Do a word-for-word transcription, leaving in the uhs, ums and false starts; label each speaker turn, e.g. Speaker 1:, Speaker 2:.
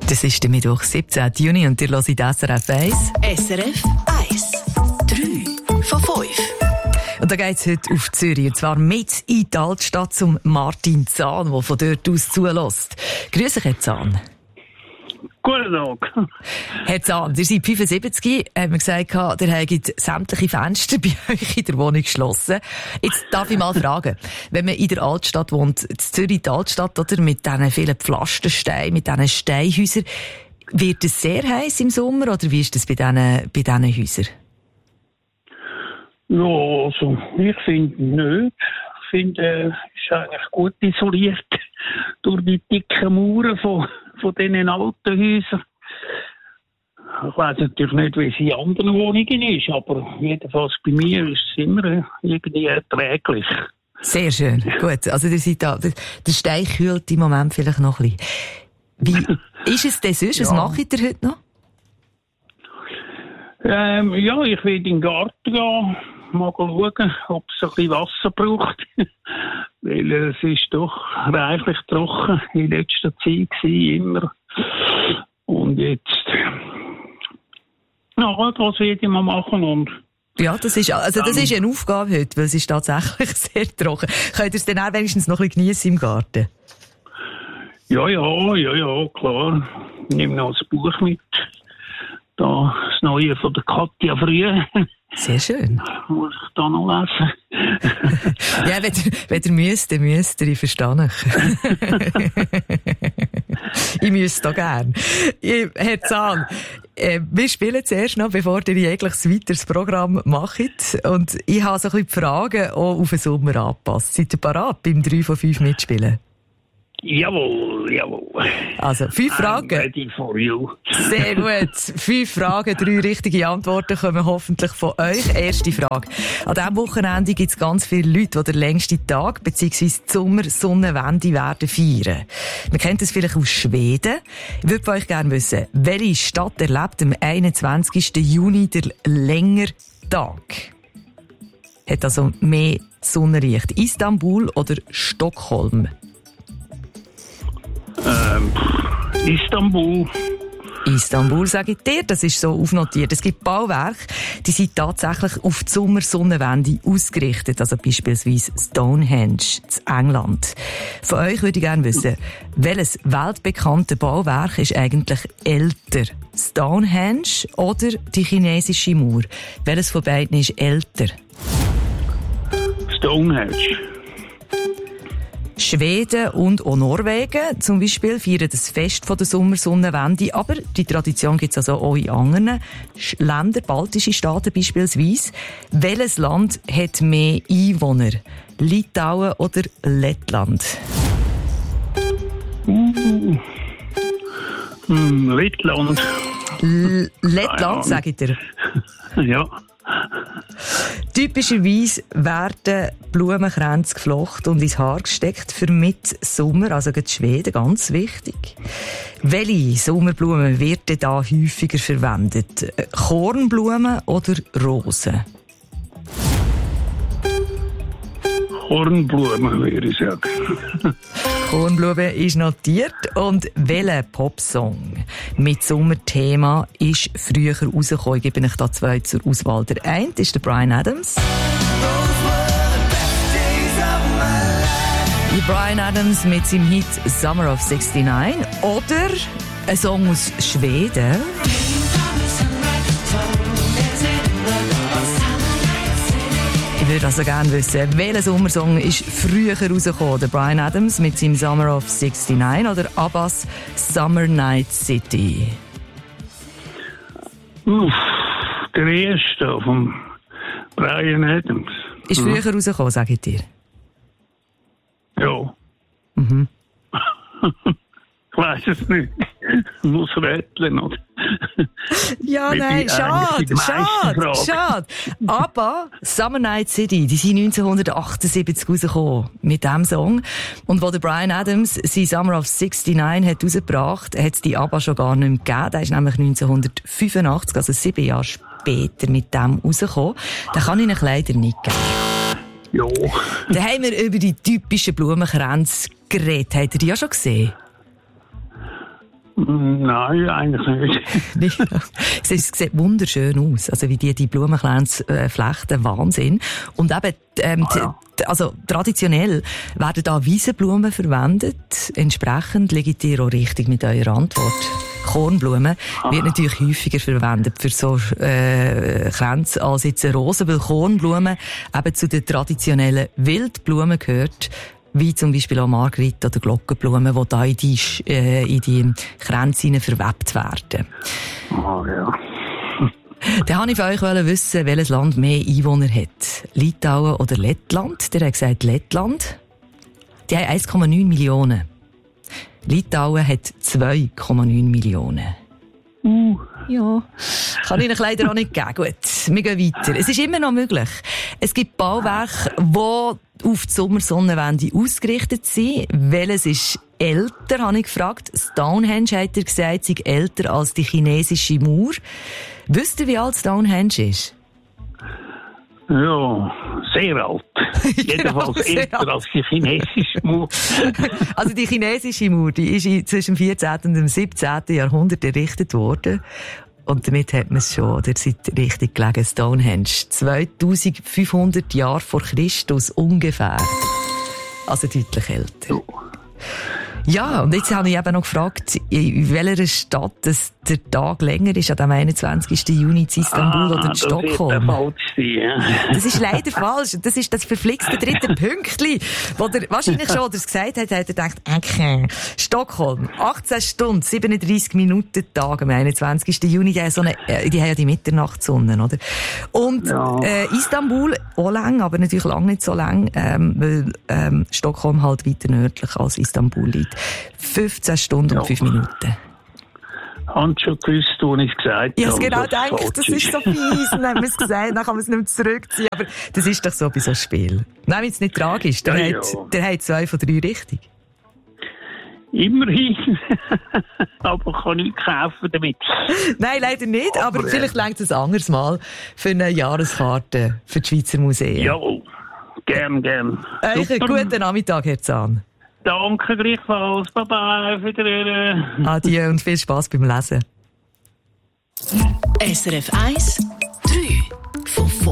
Speaker 1: Das ist der Mittwoch, siebzehnten Juni und ihr hört S R F eins.
Speaker 2: S R F eins. drei von fünf.
Speaker 1: Und da geht es heute auf Zürich, und zwar mit in die Altstadt zum Martin Zahn, der von dort aus zulässt. Grüß dich, Herr Zahn.
Speaker 3: Guten Tag.
Speaker 1: Herr Zahn, ihr seid fünfundsiebzig, haben wir gesagt, ihr habt sämtliche Fenster bei euch in der Wohnung geschlossen. Jetzt darf ich mal fragen, wenn man in der Altstadt wohnt, in Zürich die Altstadt, oder, mit diesen vielen Pflastersteinen, mit diesen Steinhäusern, wird es sehr heiß im Sommer, oder wie ist das bei diesen, bei diesen Häusern?
Speaker 3: Ja, also, ich finde nicht. Ich finde, es äh, ist eigentlich gut isoliert durch die dicken Mauern von, von diesen alten Häusern. Ich weiss natürlich nicht, wie es in anderen Wohnungen ist, aber jedenfalls bei mir ist es immer irgendwie erträglich.
Speaker 1: Sehr schön, gut. Also, ihr seid da, der Stein kühlt im Moment vielleicht noch ein bisschen. Wie ist es denn sonst? Was ja. macht ihr heute noch?
Speaker 3: Ähm, ja, ich will in den Garten gehen, mal schauen, ob es ein bisschen Wasser braucht. Weil es ist doch reichlich trocken in letzter Zeit gewesen, immer. Und jetzt, ja, das werde ich mal machen. Und
Speaker 1: ja, das ist, also das ist eine Aufgabe heute, weil es ist tatsächlich sehr trocken. Könnt ihr es dann auch wenigstens noch ein bisschen geniessen im Garten?
Speaker 3: Ja, ja, ja, ja, klar. Ich nehme noch ein Buch mit. Da, das Neue von der Katja Frühe.
Speaker 1: Sehr schön.
Speaker 3: Muss ich da noch lesen?
Speaker 1: Ja, wenn ihr, wenn ihr müsst, dann müsst ihr, ich verstehe ich müsste da gern. Herr Zahn, äh, wir spielen zuerst noch, bevor ihr jegliches weiteres Programm macht. Und ich habe so ein bisschen die Fragen auch auf den Sommer angepasst. Seid ihr bereit, beim drei von fünf mitspielen?
Speaker 3: Jawohl, jawohl.
Speaker 1: Also, fünf Fragen.
Speaker 3: I'm ready for you.
Speaker 1: Sehr gut. Fünf Fragen, drei richtige Antworten kommen hoffentlich von euch. Erste Frage. An diesem Wochenende gibt es ganz viele Leute, die den längsten Tag bzw. die Sommersonnenwende werden feiern. Man kennt das vielleicht aus Schweden. Ich würde von euch gerne wissen, welche Stadt erlebt am einundzwanzigsten Juni den längeren Tag? Hat also mehr Sonnenlicht? Istanbul oder Stockholm?
Speaker 3: Ähm, Istanbul.
Speaker 1: Istanbul, sage ich dir, das ist so aufnotiert. Es gibt Bauwerke, die sind tatsächlich auf die Sommersonnenwende ausgerichtet, also beispielsweise Stonehenge in England. Von euch würde ich gerne wissen, welches weltbekannte Bauwerk ist eigentlich älter? Stonehenge oder die chinesische Mauer? Welches von beiden ist älter?
Speaker 3: Stonehenge.
Speaker 1: Schweden und auch Norwegen zum Beispiel feiern das Fest von der Sommersonnenwende, aber die Tradition gibt es also auch in anderen Ländern, baltische Staaten beispielsweise. Welches Land hat mehr Einwohner? Litauen oder Lettland?
Speaker 3: Uh, hm, Lettland.
Speaker 1: L- Lettland, sage ich dir.
Speaker 3: Ja.
Speaker 1: Typischerweise werden Blumenkränze geflochten und ins Haar gesteckt für Mitsommer, also gerade Schweden, ganz wichtig. Welche Sommerblumen werden da häufiger verwendet? Kornblumen oder Rosen?
Speaker 3: Kornblumen, würde ich sagen.
Speaker 1: Kornblume ist notiert. Und welcher Popsong mit Sommerthema ist früher rausgekommen? Ich gebe euch da zwei zur Auswahl. Der eine ist der Bryan Adams. Die Bryan Adams mit seinem Hit Summer of sixty-nine. Oder ein Song aus Schweden. Ich würde also gerne wissen, welcher Sommersong ist früher rausgekommen? Der Bryan Adams mit seinem Summer of sixty-nine oder Abbas Summer Night City?
Speaker 3: Uff, der erste von Bryan Adams.
Speaker 1: Ist früher mhm. rausgekommen, sage ich dir.
Speaker 3: Ja.
Speaker 1: Mhm.
Speaker 3: Ich weiss es nicht. Ich muss rätseln, oder?
Speaker 1: Ja, nein, schade, schade, schade. Aber Summer Night City, die sind neunzehnhundertachtundsiebzig rausgekommen mit diesem Song. Und wo der Bryan Adams sein Summer of sixty-nine hat rausgebracht, hat es die ABBA schon gar nicht mehr gegeben. Der ist nämlich neunzehnhundertfünfundachtzig, also sieben Jahre später, mit dem rausgekommen. Den kann ich euch leider nicht geben.
Speaker 3: Ja.
Speaker 1: Dann haben wir über die typischen Blumenkränze geredet. Habt ihr die ja schon gesehen?
Speaker 3: Nein, eigentlich nicht.
Speaker 1: Es sieht wunderschön aus, also wie die, die Blumenklänze äh, flechten, Wahnsinn. Und eben, ähm, oh ja. t- also traditionell werden da Wiesenblumen verwendet. Entsprechend liegt ihr auch richtig mit eurer Antwort. Kornblumen ah. wird natürlich häufiger verwendet für so äh, Kränze als jetzt Rosen, weil Kornblumen eben zu den traditionellen Wildblumen gehört, wie zum Beispiel auch Marguerite oder Glockenblumen, die da in die, äh, in die Kränze verwebt werden.
Speaker 3: Oh, ja.
Speaker 1: Dann wollte ich von euch wissen, welches Land mehr Einwohner hat. Litauen oder Lettland? Der hat gesagt Lettland. Die haben eins Komma neun Millionen. Litauen hat zwei Komma neun Millionen.
Speaker 3: Uh.
Speaker 1: Ja, kann ich Ihnen leider auch nicht geben. Gut, wir gehen weiter. Es ist immer noch möglich. Es gibt Bauwerke, die auf die Sommersonnenwende ausgerichtet sind. Welches ist älter, habe ich gefragt. Stonehenge, hat er gesagt, sei älter als die chinesische Mauer. Wisst ihr, wie alt Stonehenge ist?
Speaker 3: Ja, sehr alt.
Speaker 1: Genau,
Speaker 3: Jedenfalls älter alt. Als die chinesische Mauer.
Speaker 1: Also die chinesische Mauer, die ist zwischen dem vierzehnten und dem siebzehnten Jahrhundert errichtet worden. Und damit hat man es schon, oder seid richtig gelegen, Stonehenge. zweitausendfünfhundert Jahre vor Christus ungefähr. Also deutlich älter. Ja, und jetzt habe ich eben noch gefragt, in welcher Stadt das der Tag länger ist, an dem einundzwanzigsten Juni in Istanbul ah, oder in Stockholm.
Speaker 3: Das falsch sein, ja.
Speaker 1: Das ist leider falsch. Das ist das verflixte dritte Pünktli, wo der wahrscheinlich schon das gesagt hat, hat er gedacht, okay. Stockholm, achtzehn Stunden, siebenunddreissig Minuten Tag am einundzwanzigsten Juni. Die haben, so eine, die haben ja die Mitternachtssonne, oder? Und ja. äh, Istanbul auch lang, aber natürlich lange nicht so lang, ähm, weil ähm, Stockholm halt weiter nördlich als Istanbul liegt. fünfzehn Stunden ja. und fünf Minuten.
Speaker 3: Haben schon gewusst, wo ich es gesagt habe.
Speaker 1: Ich habe genau gedacht, das ist so fies. Dann haben wir es gesagt, dann kann man es nicht mehr zurückziehen. Aber das ist doch so bei so einem Spiel. Nein, jetzt nicht tragisch. Der, ja, hat, ja. der hat zwei von drei richtig.
Speaker 3: Immerhin. Aber kann ich kaufen damit.
Speaker 1: Nein, leider nicht. Aber, aber vielleicht reicht es ein anderes Mal für eine Jahreskarte für die Schweizer Museen.
Speaker 3: Jawohl. Gern, gern.
Speaker 1: Euch einen guten Nachmittag, Herr Zahn.
Speaker 3: Danke gleichfalls. Bye-bye. Auf Wiedersehen.
Speaker 1: Adieu und viel Spass beim Lesen.
Speaker 2: S R F eins, drei von